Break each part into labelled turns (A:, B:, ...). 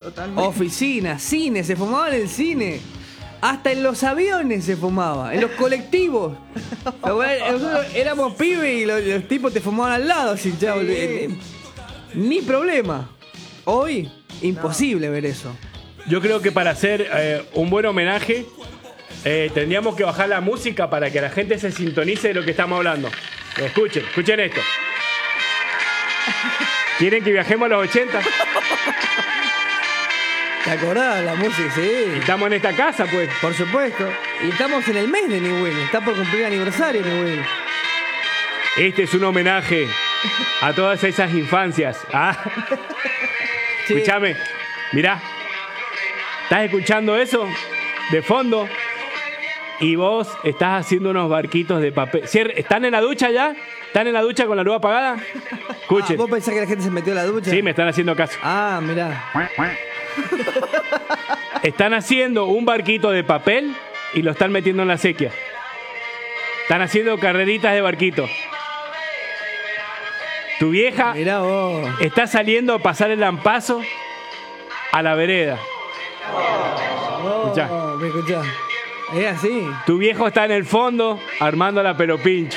A: Totalmente.
B: Oficinas, cine, se fumaba en el cine. Hasta en los aviones se fumaba, en los colectivos. Nosotros éramos pibes y los tipos te fumaban al lado, así, chavo. Ni problema. Hoy, imposible ver eso.
C: Yo creo que para hacer un buen homenaje, tendríamos que bajar la música para que la gente se sintonice de lo que estamos hablando. Escuchen esto. ¿Quieren que viajemos a los 80?
B: ¿Te acordás la música? Sí.
C: Estamos en esta casa, pues.
B: Por supuesto. Y estamos en el mes de Newell. Está por cumplir aniversario Newell.
C: Este es un homenaje a todas esas infancias.
B: Sí.
C: Escúchame, mirá. ¿Estás escuchando eso? De fondo. Y vos estás haciendo unos barquitos de papel. ¿Están en la ducha ya? ¿Están en la ducha con la luz apagada? Escuchen.
B: ¿Vos pensás que la gente se metió a la ducha?
C: Sí, me están haciendo caso.
B: Mirá.
C: Están haciendo un barquito de papel y lo están metiendo en la sequía. Están haciendo carreritas de barquito. Tu vieja
B: Mirá vos.
C: está saliendo a pasar el lampazo a la vereda. Escuchá.
B: ¿Me escuchás? Es así.
C: Tu viejo está en el fondo armando la pelopincho.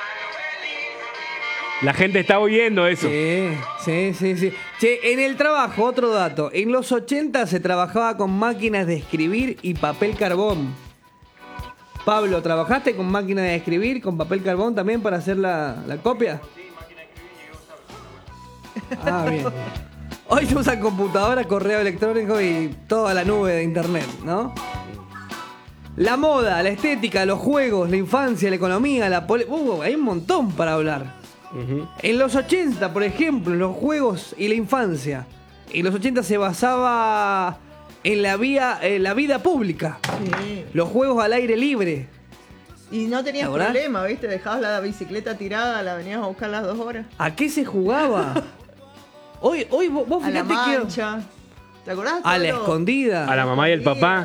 C: La gente está oyendo eso.
B: Sí. Che, en el trabajo, otro dato. En los 80 se trabajaba con máquinas de escribir y papel carbón. Pablo, ¿trabajaste con máquinas de escribir, con papel carbón también para hacer la copia? Sí, máquina de escribir y bien. Hoy se usa computadora, correo electrónico y toda la nube de internet, ¿no? La moda, la estética, los juegos, la infancia, la economía, la política. Hay un montón para hablar. En los 80, por ejemplo, los juegos y la infancia. En los 80 se basaba en la vida pública.
A: Sí.
B: Los juegos al aire libre.
A: Y no tenías
B: ¿La verdad?
A: problema, ¿viste? Dejabas la bicicleta tirada, la venías a buscar las 2 horas.
B: ¿A qué se jugaba? Hoy vos
A: A la
B: fíjate que...
A: mancha. ¿Te acordás?
B: A la
A: Todo?
B: escondida.
C: A la mamá y el papá.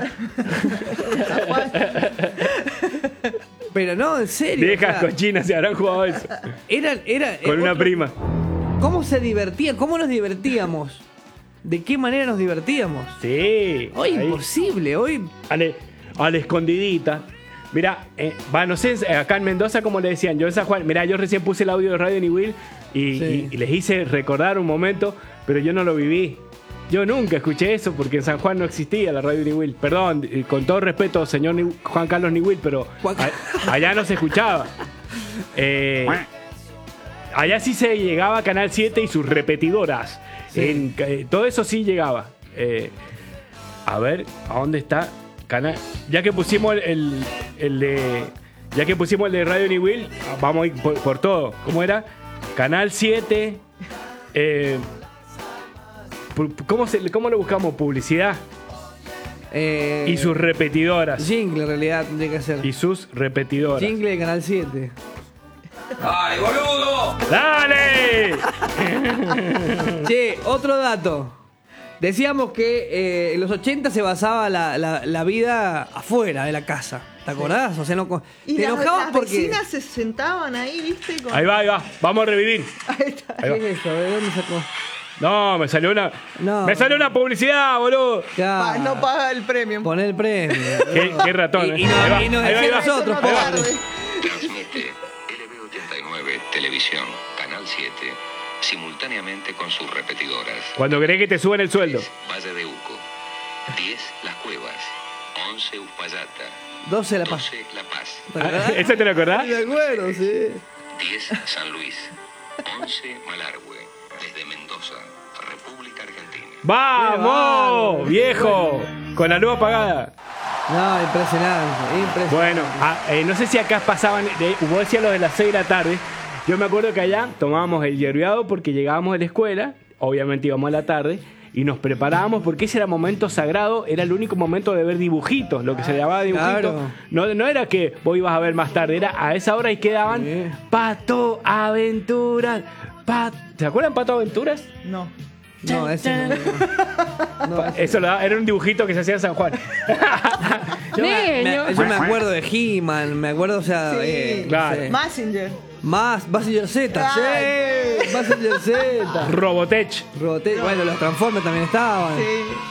B: Pero no, en serio.
C: Viejas
B: o sea,
C: cochinas se habrán jugado eso.
B: Era
C: Con una
B: otro-
C: prima.
B: ¿Cómo se divertían? ¿Cómo nos divertíamos? ¿De qué manera nos divertíamos?
C: Sí.
B: Hoy
C: ahí.
B: imposible, hoy...
C: A la escondidita. Mira, no sé, acá en Mendoza, como le decían, yo en San Juan, mira, yo recién puse el audio de Radio Newell
B: Sí.
C: y les hice recordar un momento, pero yo no lo viví. Yo nunca escuché eso porque en San Juan no existía la Radio Newell. Perdón, con todo respeto, señor Juan Carlos Newell, pero allá no se escuchaba. Allá sí se llegaba a Canal 7 y sus repetidoras.
B: Sí.
C: Todo eso sí llegaba. A ver, ¿a dónde está? Canal. Ya que pusimos el de Radio Newell, vamos a ir por todo. ¿Cómo era? Canal 7. ¿Cómo lo buscamos? Publicidad. Y sus repetidoras.
B: Jingle, en realidad, tendría que ser.
C: Y sus repetidoras.
B: Jingle de Canal 7.
D: ¡Ay, boludo!
C: ¡Dale!
B: Che, otro dato. Decíamos que en los 80 se basaba la vida afuera de la casa. ¿Te acordás? O sea, no,
A: Y
B: te enojabas
A: las
B: porque...
A: vecinas se sentaban ahí, ¿viste? Con...
C: Ahí va. Vamos a revivir.
A: Ahí está.
C: Ahí va.
B: ¿Qué es eso? ¿De dónde sacó?
C: No, me salió una.
B: No.
C: Me salió una publicidad, boludo.
B: Ya.
A: No paga el premio.
B: Poner el premio.
C: Qué ratón.
B: Y nos
C: Ahí va,
B: decía
C: ahí va.
B: nosotros,
A: Eso no
B: pobres.
A: tarde.
D: Transmite LB89, Televisión, Canal 7, simultáneamente con sus repetidoras.
C: Cuando querés que te suban el sueldo.
D: Valle de Uco, 10 Las Cuevas, 11 Uspallata,
B: 12 La Paz.
D: 12 La Paz,
B: ¿Te acordás?
C: ¿Eso te lo acordás?
B: De acuerdo, sí.
D: 10 San Luis, 11 Malargüe, desde Mendoza, República Argentina.
C: ¡Vamos! ¡Viejo! Con la luz apagada.
B: No, impresionante.
C: Bueno, no sé si acá pasaban. Vos decías lo de las 6 de la tarde. Yo me acuerdo que allá tomábamos el hierbeado porque llegábamos de la escuela. Obviamente íbamos a la tarde. Y nos preparábamos porque ese era momento sagrado. Era el único momento de ver dibujitos. Lo que se llamaba dibujitos.
B: Claro.
C: No era que vos ibas a ver más tarde. Era a esa hora y quedaban
B: Sí.
C: Pato Aventuras. ¿Se acuerdan Pato Aventuras?
A: No.
B: No, ese no. No, ese-
C: Eso era un dibujito que se hacía en San Juan.
B: yo me acuerdo de He-Man, me acuerdo, o sea,
A: Sí.
C: Claro.
B: no sé.
A: Messenger.
B: Más Mazinger Z, sí, Mazinger Z.
C: Robotech.
B: Robotech, bueno, los Transformers también estaban.
A: Sí.